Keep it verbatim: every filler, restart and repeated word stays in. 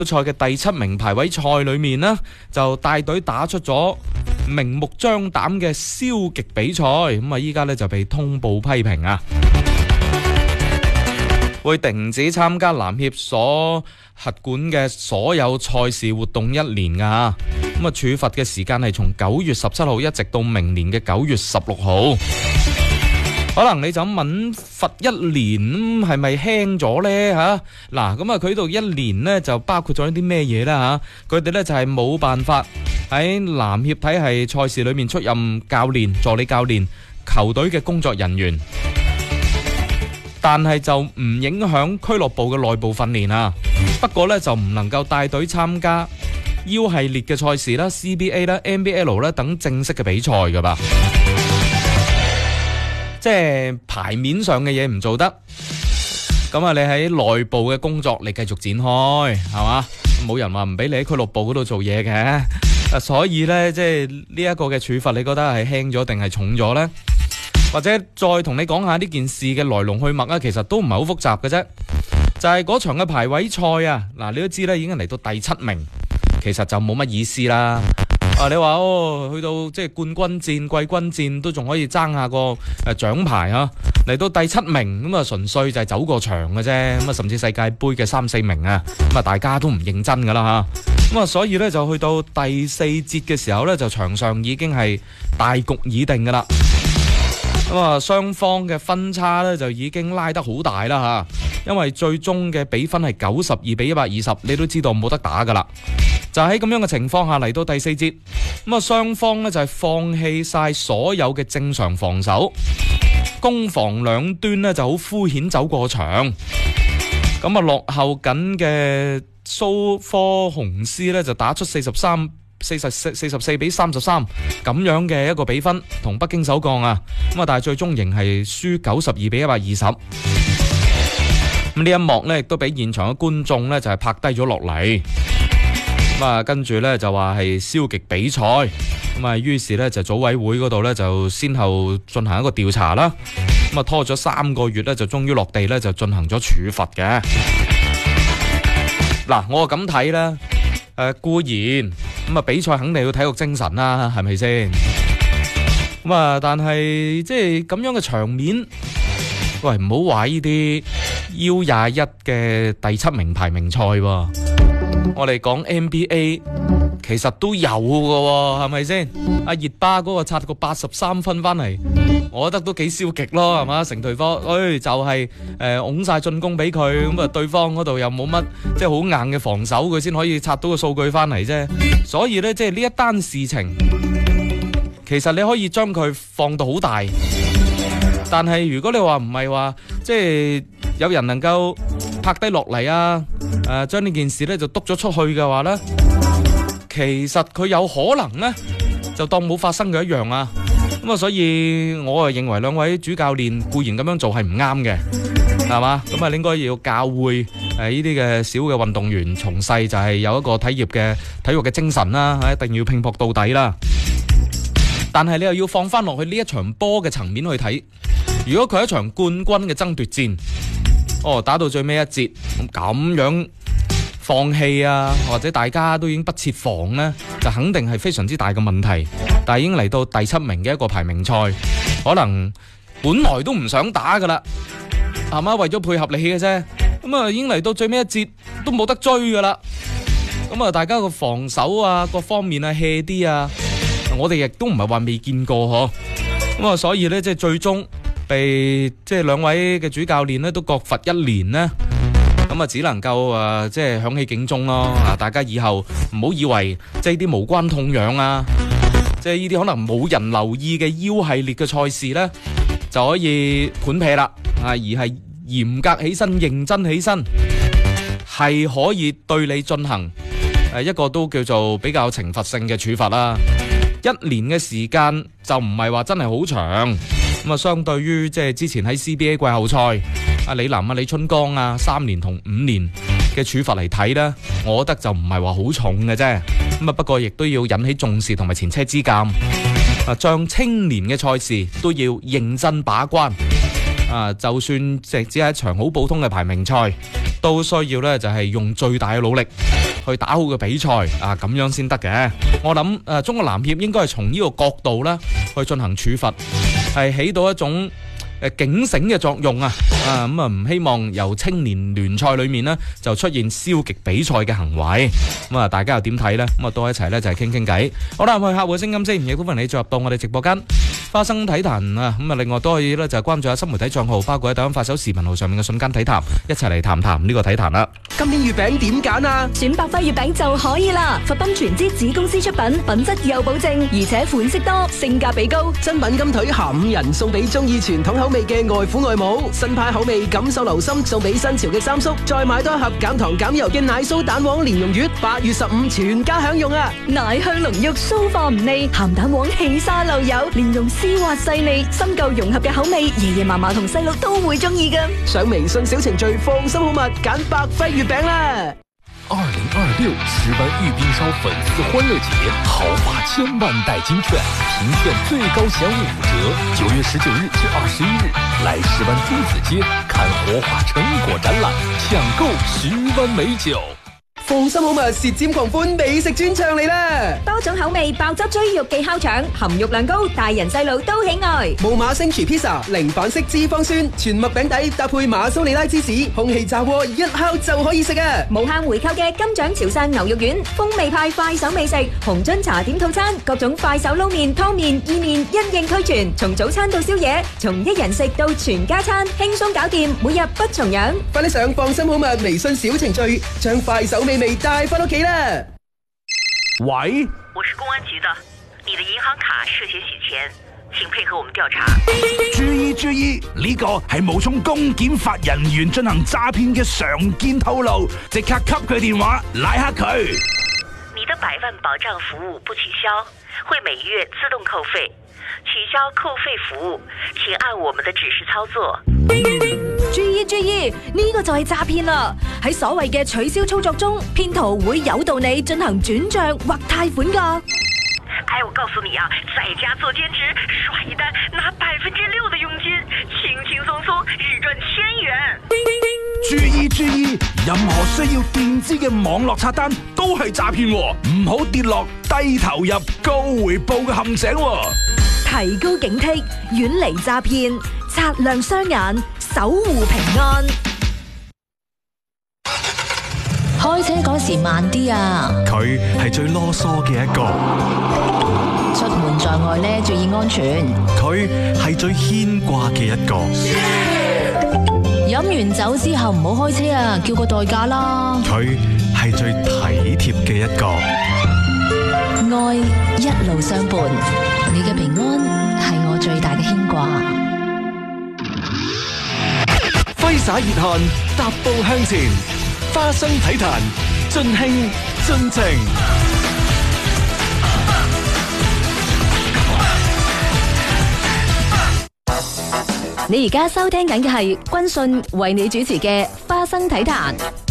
賽嘅第七名排位賽裏面呢，就帶隊打出咗明目張膽嘅消極比賽，咁啊依家呢就被通報批評啊，會停止參加籃協所轄管嘅所有賽事活動一年噶，咁啊處罰嘅時間係從九月十七號一直到明年嘅九月十六號。可能你就咁問罰一年係咪輕咗呢？吓？嗱，咁啊佢度一年呢就包括咗啲咩嘢啦吓？佢哋呢就係冇辦法喺籃協體系賽事裏面出任教練、助理教練、球隊嘅工作人員，但係就唔影響俱樂部嘅內部訓練啊。不過呢就唔能夠帶隊參加 U 系列嘅賽事啦、C B A 啦、N B L 啦等正式嘅比賽噶吧。即係牌面上嘅嘢唔做得，咁啊你喺內部嘅工作你繼續展開，係嘛？冇人話唔俾你喺俱樂部嗰度做嘢嘅，所以呢，即係呢一個嘅處罰，你覺得係輕咗定係重咗呢？或者再同你講下呢件事嘅來龍去脈啊，其實都唔係好複雜嘅啫，就係嗰場嘅排位賽啊，嗱你都知啦，已經嚟到第七名，其實就冇乜意思啦。啊！你話哦，去到即係冠軍戰、季軍戰都仲可以爭下個誒獎牌啊！嚟到第七名咁啊，純粹就係走過場嘅啫。咁啊，甚至世界盃嘅三四名啊，咁啊，大家都唔認真噶啦嚇。咁啊，所以咧就去到第四節嘅時候咧，就場上已經係大局已定噶啦。咁啊，雙方嘅分差咧就已經拉得好大啦嚇，因為最終嘅比分係九十二比一百二十，你都知道冇得打噶啦。就喺咁樣嘅情況下嚟到第四節，咁啊雙方呢就係放棄晒所有嘅正常防守，攻防兩端呢就好敷衍走過場。咁啊落後緊嘅蘇科雄獅呢就打出四十三、四十四、四十四比三十三咁樣嘅一個比分，同北京首鋼啊，咁啊但係最終仍係輸九十二比一百二十。咁呢一幕呢亦都俾現場嘅觀眾呢就係拍低咗落嚟。咁啊，跟住咧就話係消極比賽，咁啊，於是咧就組委會嗰度咧就先後進行一個調查啦，咁啊拖咗三個月咧就終於落地咧就進行咗處罰嘅。嗱，我咁睇啦，誒固然咁啊比賽肯定要體育精神啦，係咪先？咁啊，但係即係咁樣嘅場面，喂唔好話呢啲 U 廿一嘅第七名排名賽喎。我哋講 N B A 其實都有嘅，係咪先？阿熱巴嗰個刷個八十三分翻嚟，我覺得都幾消極咯，係嘛？成隊波，誒就係誒拱晒進攻俾佢，咁啊對方嗰度又冇乜即係好硬嘅防守，佢先可以刷到個數據翻嚟啫。所以呢，即係呢一單事情，其實你可以將佢放到好大，但係如果你話唔係話，即係有人能夠拍低落嚟啊，誒將呢件事咧就督咗出去嘅話咧，其實佢有可能咧就當冇發生嘅一樣啊。咁啊，所以我啊認為兩位主教練固然咁樣做係唔啱嘅，係嘛？咁啊應該要教會誒呢啲嘅小嘅運動員從細就係有一個體業嘅體育嘅精神啦，一定要拼搏到底啦。但係你又要放翻落去呢一場波嘅層面去睇，如果佢係一場冠軍嘅爭奪戰，哦打到最尾一節咁樣放棄啊，或者大家都已經不設防呢，就肯定係非常之大嘅問題。但係已經嚟到第七名嘅一個排名賽，可能本來都唔想打噶啦，係嘛？為咗配合你嘅啫，咁啊已經嚟到最尾一節都冇得追噶啦。咁啊大家個防守啊各方面啊 hea 啲啊，我哋亦都唔係話未見過嗬。咁啊所以呢，即係最終被即係兩位嘅主教練呢都各罰一年呢。咁啊，只能夠誒、呃，即係響起警鐘咯。啊，大家以後唔好以為即係啲無關痛癢啊，即係呢啲可能冇人留意嘅 U 系列嘅賽事呢，就可以盤劈啦。啊，而係嚴格起身、認真起身，係可以對你進行誒一個都叫做比較懲罰性嘅處罰啦。一年嘅時間就唔係話真係好長。咁啊，相對於即係之前喺 C B A 季後賽，阿李林啊、李春江啊，三年同五年嘅處罰嚟睇呢，我覺得就唔係話好重嘅啫。咁啊，不過亦都要引起重視同埋前車之鑑。啊，像青年嘅賽事都要認真把關。啊，就算只只係一場好普通嘅排名賽，都需要呢就係用最大嘅努力去打好個比賽啊，咁樣先得嘅。我諗誒、呃，中國籃協應該係從呢個角度咧去進行處罰，係起到一種誒警醒嘅作用啊！啊咁啊，唔希望由青年聯賽裏面呢就出現消極比賽嘅行為。咁啊，大家又點睇呢？咁啊，多一齊呢就係傾傾偈。好啦，去客戶聲音先，亦都歡迎你進入到我哋直播間花生體壇啊！咁啊，另外都可以呢就係關注下新媒體賬號，包括喺抖音、快手視頻號上面嘅瞬間體壇，一齊嚟談談呢個體壇啦。 今年月餅點揀啊？ 選百輝月餅就可以啦！佛斌全資子公司出品，品質有保證，而且款式多，性價比高。 珍品金腿下五人送俾中意傳統口味嘅外父外母，新派口味感受流心送俾新潮嘅三叔，再買多一盒減糖減油嘅奶酥蛋黃蓮蓉月，八月十五全家享用啊！ 奶香濃郁，酥化唔膩，鹹蛋黃氣沙漏油，蓮蓉絲滑細膩，深舊融合嘅口味，爺爺嫲嫲同細路都會中意㗎。上微信小程序放心好物，揀百輝月餅啦！ 二零二六石灣玉冰燒粉絲歡樂節，豪華千萬代金券，憑券最高享五折。九月十九日至二十一日，來石灣朱子街看活化成果展覽，搶購石灣美酒。 放心好物，舌尖狂歡美食專場嚟啦！ 多種口味爆汁追肉記烤腸，含肉量高，大人細路都喜愛。 無馬星廚 pizza，零反式脂肪酸，全麥餅底搭配馬蘇里拉芝士，空氣炸鍋一烤就可以食啊！ 無限回購嘅金獎潮汕牛肉丸，風味派快手美食，紅樽茶點套餐，各種快手撈麵、湯麵、意麵一應俱全，從早餐到宵夜，從一人食到全家餐，輕鬆搞掂，每日不重樣。 快啲上放心好物微信小程序，將快手美味帶翻屋企啦！ 喂， 我是公安局的，你的銀行卡涉嫌洗錢，請配合我們調查。 注意注意，呢個係冒充公檢法人員進行詐騙嘅常見套路，即刻給佢電話拉黑佢。 你的百萬保障服務不取消，會每月自動扣費。取消扣費服務，請按我們的指示操作。 注意注意，呢個就係詐騙啦！喺所謂嘅取消操作中，騙徒會誘導你進行轉賬或貸款噶。 哎，我告訴你啊，在家做兼職，刷一單拿百分之六的佣金，輕輕鬆鬆日賺千元。 注意注意，任何需要墊資嘅網絡刷單都係詐騙，唔好跌落低投入高回報嘅陷阱。 提高警惕，遠離詐騙，擦亮雙眼，守護平安。 開車嗰時慢啲啊！ 佢係最囉嗦嘅一個， 出門在外呢，注意安全。 佢係最牽掛嘅一個。 飲完酒之後唔好開車啊，叫個代駕啦。 佢係最體貼嘅一個。 愛一路相伴，你嘅平安係我最大嘅牽掛。 揮灑熱汗，踏步向前，花生體壇，盡興盡情。 你而家收聽緊嘅係軍訊為你主持嘅花生體壇。